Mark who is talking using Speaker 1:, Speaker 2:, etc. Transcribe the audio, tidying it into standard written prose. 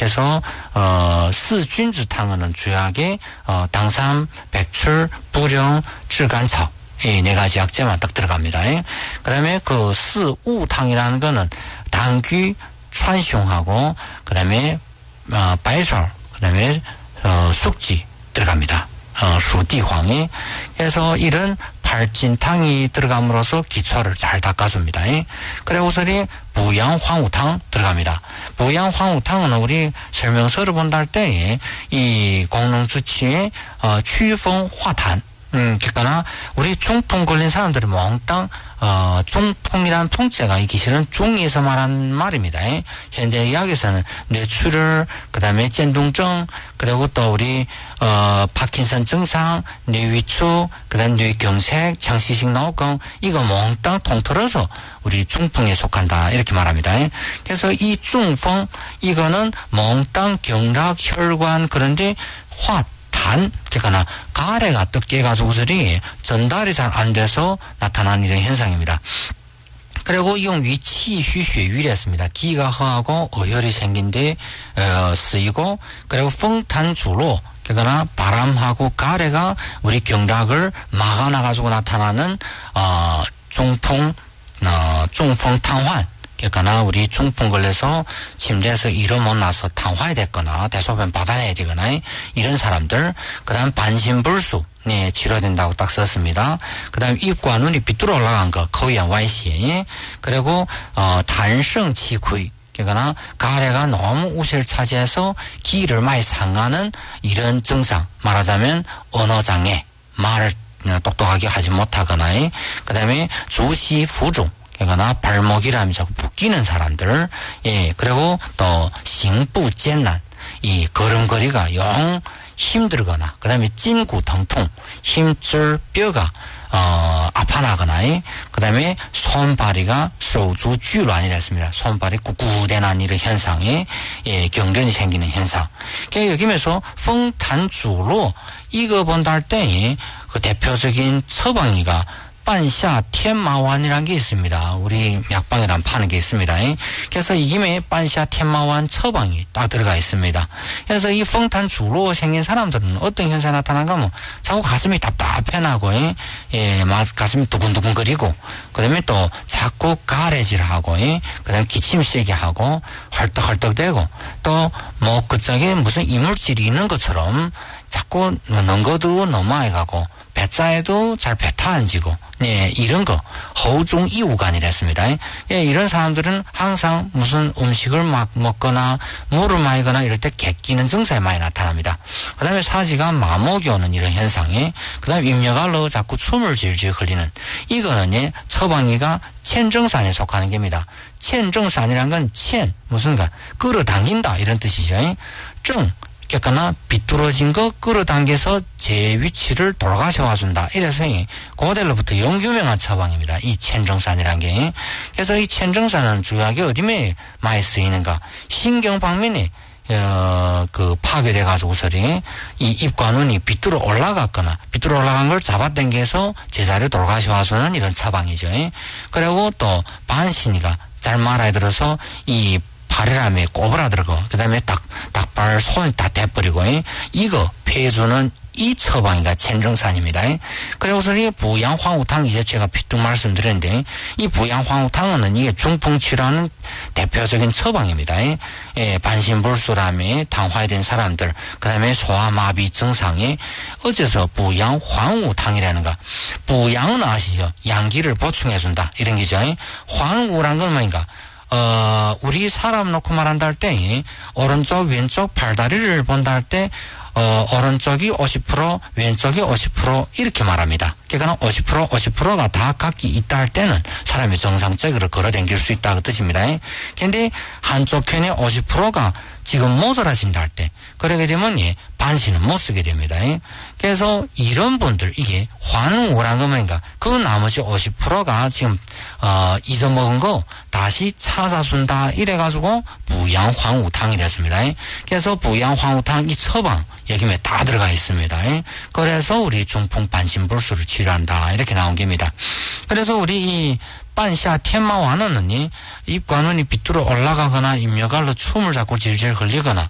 Speaker 1: 그래서四君子汤은 주요하게 당삼, 백출, 부령, 쯔간草이 네 가지 약재만 딱 들어갑니다. 그다음에 그四物汤이라는 거는 당귀,川芎하고 그다음에白芍, 그다음에 숙지 들어갑니다. 수디황이. 그래서 이런 발진탕이 들어감으로써 기초를 잘 닦아줍니다. 그리고서리 부양황우탕 들어갑니다. 부양황우탕은 우리 설명서를 본다 할 때 이 공농주치의 취風화탄 그러니까 우리 중풍 걸린 사람들이 몽땅 중풍이란 풍자가 있기 싫은 중에서 말한 말입니다. 현대 의학에서는 뇌출혈, 그다음에 젠동증, 그리고 또 우리 파킨슨 증상, 뇌위축, 그다음 뇌경색, 창시식 노경 이거 몽땅 통틀어서 우리 중풍에 속한다 이렇게 말합니다. 그래서 이 중풍 이거는 몽땅 경락, 혈관 그런데 그러니까 가래가 뜯겨가지고서리 전달이 잘 안 돼서 나타나는 이런 현상입니다. 그리고 이용 치虚血瘀랬습니다. 기가 허하고 어혈이 생긴 데 쓰이고 그리고 풍탄주로 그러니까 바람하고 가래가 우리 경락을 막아놔가지고 나타나는 중풍탕환 그러니까 우리 중풍 걸려서 침대에서 일어 못 나서 탕화해 됐거나 대소변 받아내야 되거나 이런 사람들 그다음 반신불수 네, 치료된다고 딱 썼습니다. 그다음 입과 눈이 비뚤어 올라간 거 거의한 와이시 그리고 단성치퀴 그러니까 가래가 너무 우세를 차지해서 기를 많이 상하는 이런 증상 말하자면 언어장애 말을 똑똑하게 하지 못하거나 그다음에 주시부종 그러니까 발목이라면 자꾸 붓기는 사람들, 그리고 또 싱부艰난, 이 걸음걸이가 영 힘들거나, 그 다음에 찐구疼痛, 힘줄 뼈가 아파나거나, 그 다음에 손발이가 소주주란이라 했습니다. 손발이 꿋꿋대는 이런 현상에 경련이 생기는 현상. 그러니까 여기면서 풍탄주로 이거 본다 할 때 그 대표적인 처방이가 반샤 텐마완이라는 게 있습니다. 우리 약방이랑 파는 게 있습니다. 그래서 이 김에 반샤 텐마완 처방이 딱 들어가 있습니다. 그래서 이 풍탄주로 생긴 사람들은 어떤 현상이 나타나는가 하면 자꾸 가슴이 답답해나고 가슴이 두근두근거리고 그다음에 또 자꾸 가래질하고 그다음에 기침 세게 하고 헐떡헐떡대고 또 뭐 그쪽에 무슨 이물질이 있는 것처럼 자꾸 넘거도 넘어가고 배짜에도 잘 배타 안 지고, 이런 거, 허우중 이우간이라 했습니다. 이런 사람들은 항상 무슨 음식을 막 먹거나, 물을 마시거나 이럴 때 객기는 증상이 많이 나타납니다. 그 다음에 사지가 마목이 오는 이런 현상에, 그 다음에 입력알로 자꾸 숨을 질질 흘리는, 이거는 처방이가 첸정산에 속하는 겁니다. 첸정산이란 건 무슨가, 끌어당긴다, 이런 뜻이죠. 그러니까 비뚤어진 거 끌어당겨서 제 위치를 돌아가셔와준다. 이래서 고대로부터 영유명한 처방입니다. 이 첸정산이라는 게. 그래서 이 첸정산은 주요하게 어디에 많이 쓰이는가? 신경 방면에 그 파괴돼가지고서리 이 입과 눈이 비뚤어 올라갔거나 비뚤어 올라간 걸 잡아당겨서 제자리에 돌아가셔와주는 이런 처방이죠. 그리고 또 반신이가 잘 말아야 들어서 이 발이라며 꼬부라들고 그 다음에 닭발 손이 다 대버리고 이거 폐해주는 이 처방이가 첸정산입니다. 그리고서 이 부양황우탕 이제 제가 비뚝 말씀드렸는데 이 부양황우탕은 이게 중풍치료하는 대표적인 처방입니다. 반신불수라며 당화된 사람들 그 다음에 소아마비 증상에 어째서 부양황우탕이라는가 부양은 아시죠? 양기를 보충해준다 이런 게죠. 황우란 건 뭐인가 우리 사람 놓고 말한다 할 때, 오른쪽, 왼쪽 팔다리를 본다 할 때, 오른쪽이 50%, 왼쪽이 50% 이렇게 말합니다. 그러니까 50%가 다 각기 있다 할 때는 사람이 정상적으로 걸어다닐 수 있다 그 뜻입니다. 근데 한쪽 편에 50%가 지금 모자라진다 할 때, 그러게 되면 반신은 못 쓰게 됩니다. 그래서 이런 분들 이게 환우란 거 뭐인가 그 나머지 50%가 지금 잊어먹은 거 다시 찾아준다 이래가지고 부양황우탕이 됐습니다. 그래서 부양황우탕 이 처방 여기에 다 들어가 있습니다. 그래서 우리 중풍 반신불수를 치료한다 이렇게 나온 겁니다. 그래서 우리 이 반샤 텐마완은 입과 눈이 비뚤어 올라가거나 입력알로 춤을 자꾸 질질 흘리거나